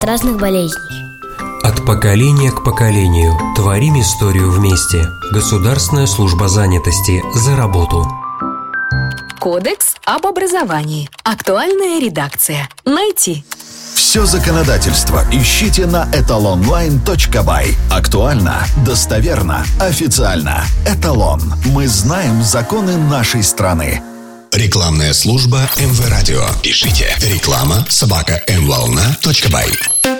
от разных болезней. От поколения к поколению творим историю вместе. Государственная служба занятости «За работу». Кодекс об образовании. Актуальная редакция. Найти. Все законодательство ищите на etalonline.by. Актуально, достоверно, официально. Эталон. Мы знаем законы нашей страны. Рекламная служба МВ Радио. Пишите реклама@mvolna.by.